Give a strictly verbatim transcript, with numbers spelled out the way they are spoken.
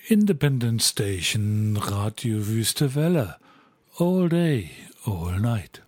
Independent Station, Radio Wüste Welle. All day, all night.